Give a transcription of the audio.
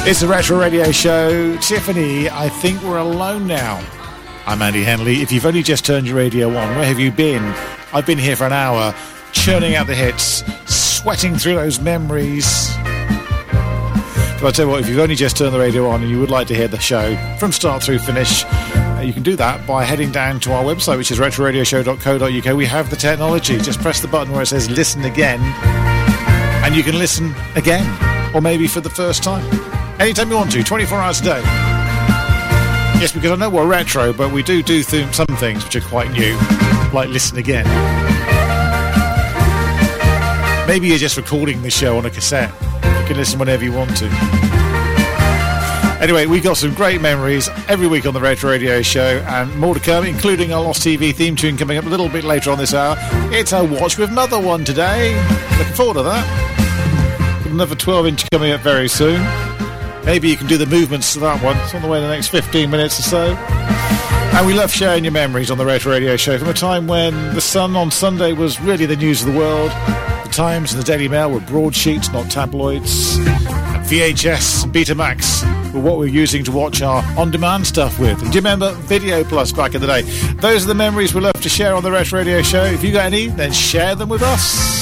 It's the Retro Radio Show. Tiffany, I think we're alone now. I'm Andy Henley. If you've only just turned your radio on, where have you been? I've been here for an hour, churning out the hits, sweating through those memories. But I'll tell you what, if you've only just turned the radio on and you would like to hear the show from start through finish, you can do that by heading down to our website, which is retroradioshow.co.uk. We have the technology. Just press the button where it says listen again, and you can listen again, or maybe for the first time. Anytime you want to, 24 hours a day. Yes, because I know we're retro, but we do some things which are quite new, like listen again. Maybe you're just recording the show on a cassette. You can listen whenever you want to. Anyway, we got some great memories every week on the Retro Radio Show, and more to come, including our Lost TV theme tune coming up a little bit later on this hour. It's a Watch with Mother one today. Looking forward to that. Another 12-inch coming up very soon. Maybe you can do the movements to that one. It's on the way in the next 15 minutes or so. And we love sharing your memories on the Retro Radio Show from a time when the Sun on Sunday was really the news of the world. The Times and the Daily Mail were broadsheets, not tabloids. And VHS and Betamax were what we were using to watch our on-demand stuff with. And do you remember Video Plus back in the day? Those are the memories we love to share on the Retro Radio Show. If you got any, then share them with us.